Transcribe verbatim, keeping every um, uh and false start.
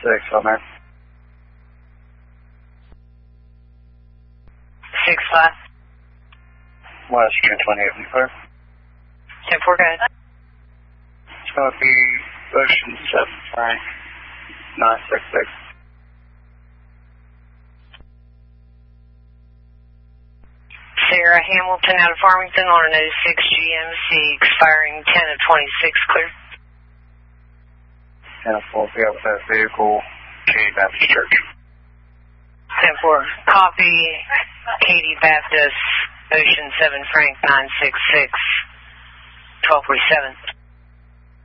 six on there. six five. West Unit twenty-eight, we clear. ten four, go ahead. It's going to be Ocean seven, Frank, nine six six. Sarah Hamilton out of Farmington on an oh six G M C expiring ten of twenty-six, clear. ten four, we have that vehicle, Katy Baptist Church. ten four, copy, Katy Baptist, Ocean seven, Frank, nine six six, twelve forty-seven.